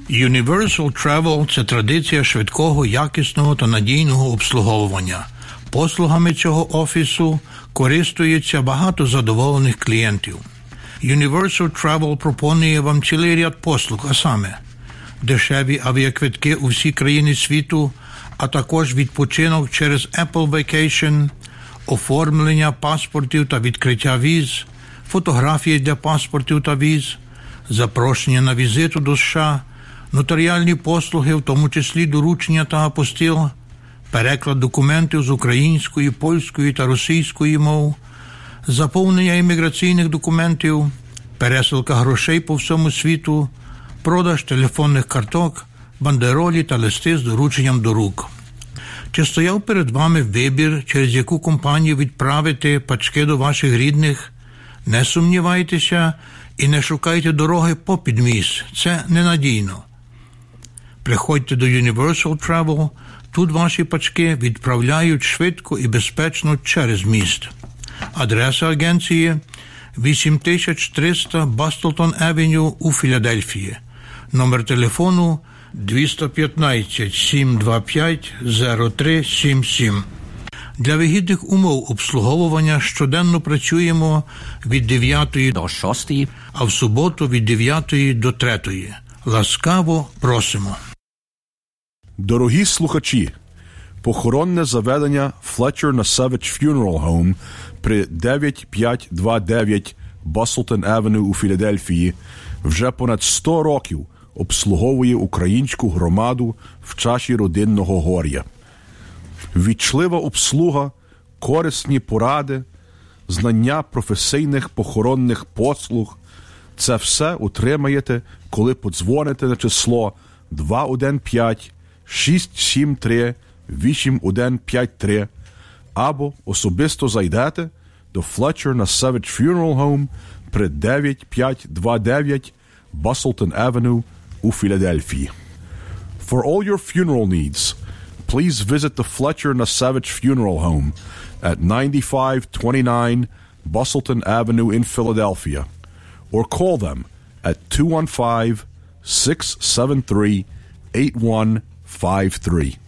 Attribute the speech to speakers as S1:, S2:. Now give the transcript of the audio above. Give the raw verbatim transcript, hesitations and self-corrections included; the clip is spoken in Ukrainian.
S1: Universal Travel – це традиція швидкого, якісного та надійного обслуговування. Послугами цього офісу користується багато задоволених клієнтів. Universal Travel пропонує вам цілий ряд послуг, а саме дешеві авіаквитки у всі країни світу, а також відпочинок через Apple Vacation, оформлення паспортів та відкриття віз, фотографії для паспортів та віз, запрошення на візиту до США, нотаріальні послуги, в тому числі доручення та апостил, переклад документів з української, польської та російської мов, заповнення імміграційних документів, пересилка грошей по всьому світу, продаж телефонних карток, бандеролі та листи з дорученням до рук. Чи стояв перед вами вибір, через яку компанію відправити пачки до ваших рідних? Не сумнівайтеся і не шукайте дороги попід міст. Це ненадійно. Приходьте до Universal Travel. Тут ваші пачки відправляють швидко і безпечно через міст. Адреса агенції вісім тисяч триста Бастлтон Авеню у Філадельфії. Номер телефону два п'ятнадцять сім два п'ять зero три сім сім. Для вигідних умов обслуговування щоденно працюємо від дев'ятої до шостої, а в суботу від дев'ятої до третьої. Ласкаво просимо.
S2: Дорогі слухачі, похоронне заведення Fletcher Nasevich Funeral Home при дев'ять п'ять два дев'ять Бастлтон Авеню у Філадельфії вже понад сто років обслуговує українську громаду в часі родинного горя. Ввічлива обслуга, корисні поради, знання професійних похоронних послуг – це все отримаєте, коли подзвоните на число два один п'ять шість сім три вісім один п'ять три або особисто зайдете до Fletcher Nasevich Funeral Home при дев'ять п'ять два дев'ять Бастлтон Авеню у Філадельфії. For all your funeral needs, please visit the Fletcher Nasevich Funeral Home at ninety-five twenty-nine Bastelton Avenue in Philadelphia, or call them at two one five, six seven three, eight one five three.